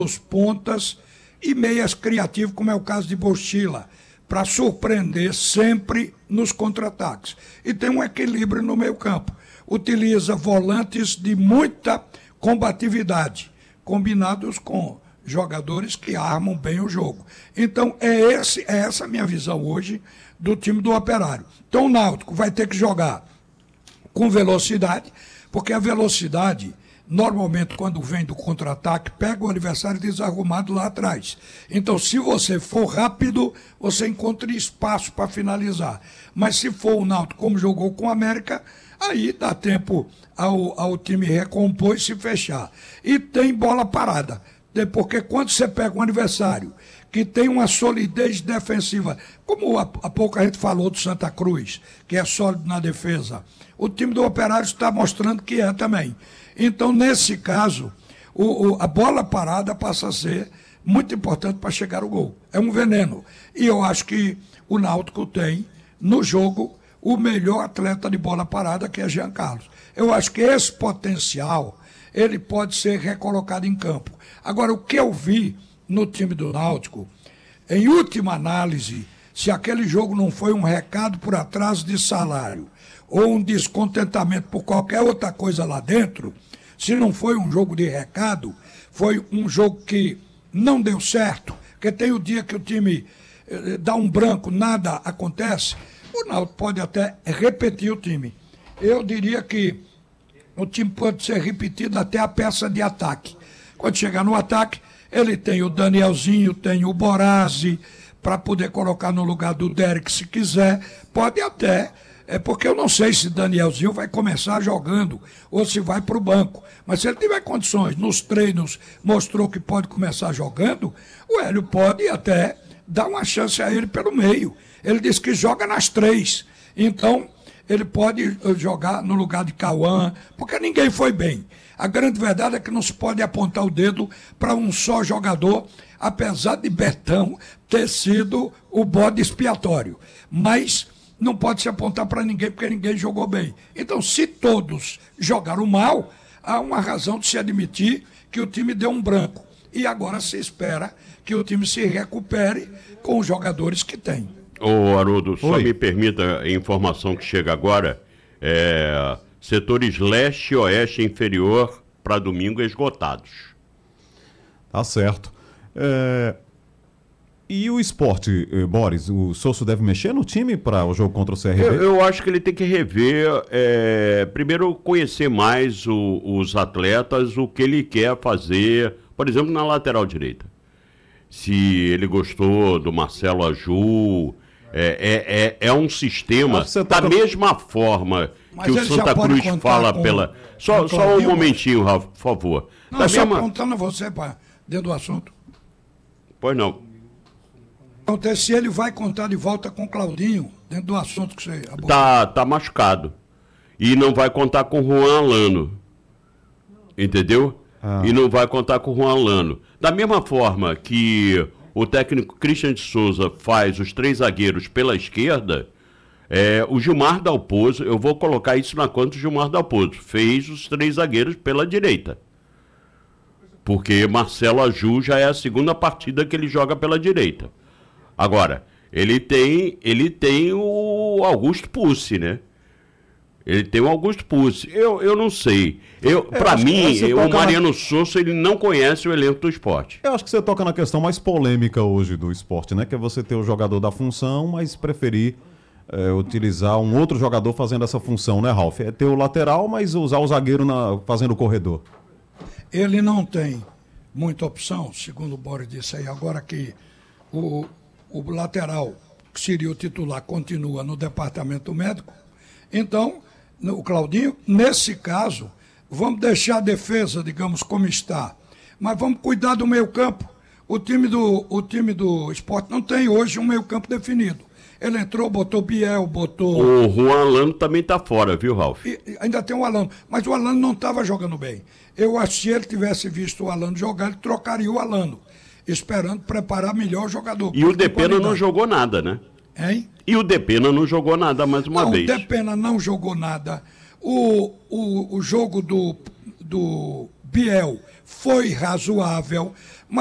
os pontas e meias criativos, como é o caso de Bostila, para surpreender sempre nos contra-ataques. E tem um equilíbrio no meio-campo. Utiliza volantes de muita combatividade, combinados com jogadores que armam bem o jogo. Então, é essa a minha visão hoje do time do Operário. Então, o Náutico vai ter que jogar com velocidade, porque a velocidade, normalmente, quando vem do contra-ataque, pega o adversário desarrumado lá atrás. Então, se você for rápido, você encontra espaço para finalizar. Mas se for o Náutico, como jogou com o América, aí dá tempo ao time recompor e se fechar. E tem bola parada. Porque quando você pega um adversário que tem uma solidez defensiva, como há pouco a gente falou do Santa Cruz, que é sólido na defesa, o time do Operário está mostrando que é também. Então, nesse caso, a bola parada passa a ser muito importante para chegar ao gol. É um veneno. E eu acho que o Náutico tem, no jogo, o melhor atleta de bola parada, que é Jean Carlos. Eu acho que esse potencial, ele pode ser recolocado em campo. Agora, o que eu vi no time do Náutico, em última análise, se aquele jogo não foi um recado por atraso de salário ou um descontentamento por qualquer outra coisa lá dentro, se não foi um jogo de recado, foi um jogo que não deu certo, porque tem o dia que o time dá um branco, nada acontece, o Náutico pode até repetir o time. Eu diria que o time pode ser repetido até a peça de ataque. Quando chegar no ataque, ele tem o Danielzinho, tem o Borazzi, para poder colocar no lugar do Derek se quiser. Pode até, porque eu não sei se Danielzinho vai começar jogando ou se vai para o banco. Mas se ele tiver condições, nos treinos mostrou que pode começar jogando, o Hélio pode até dar uma chance a ele pelo meio. Ele disse que joga nas 3. Então, ele pode jogar no lugar de Cauã, porque ninguém foi bem. A grande verdade é que não se pode apontar o dedo para um só jogador, apesar de Betão ter sido o bode expiatório. Mas não pode se apontar para ninguém, porque ninguém jogou bem. Então, se todos jogaram mal, há uma razão de se admitir que o time deu um branco. E agora se espera que o time se recupere com os jogadores que tem. Ô, Haroldo, só me permita a informação que chega agora. Setores leste e oeste inferior para domingo esgotados. Tá certo. E o Sport, Boris? O Souza deve mexer no time para o jogo contra o CRB? Eu acho que ele tem que rever, primeiro conhecer mais os atletas, o que ele quer fazer, por exemplo, na lateral direita. Se ele gostou do Marcelo Aju, é um sistema da mesma forma que o Santa Cruz fala pela... Só um momentinho, Rafa, por favor. Não, só perguntando a você, para dentro do assunto. Pois não. Acontece se ele vai contar de volta com o Claudinho, dentro do assunto que você abordou. Tá machucado. E não vai contar com o Juan Alano. Entendeu? E não vai contar com o Juan Alano. Da mesma forma que o técnico Christian de Souza faz os 3 zagueiros pela esquerda, o Gilmar Dalpozo, eu vou colocar isso na conta do Gilmar Dalpozo, fez os 3 zagueiros pela direita. Porque Marcelo Aju já é a segunda partida que ele joga pela direita. Agora, ele tem o Augusto Pucci, né? Ele tem o Augusto Pucci. Eu não sei. Para mim, o Mariano Souza, ele não conhece o elenco do Sport. Eu acho que você toca na questão mais polêmica hoje do Sport, né? Que é você ter o jogador da função, mas preferir utilizar um outro jogador fazendo essa função, né, Ralf? É ter o lateral, mas usar o zagueiro fazendo o corredor. Ele não tem muita opção, segundo o Boris disse aí, agora que o lateral, que seria o titular, continua no departamento médico. Então, o Claudinho, nesse caso, vamos deixar a defesa, digamos, como está, mas vamos cuidar do meio-campo. O time do Sport não tem hoje um meio-campo definido. Ele entrou, botou Biel, botou... O Juan Alano também está fora, viu, Ralf? E ainda tem o Alano, mas o Alano não estava jogando bem. Eu acho que se ele tivesse visto o Alano jogar, ele trocaria o Alano, esperando preparar melhor o jogador. E o Depena não jogou nada, né? Hein? E o Depena não jogou nada mais uma vez. O Depena não jogou nada. O jogo do Biel foi razoável,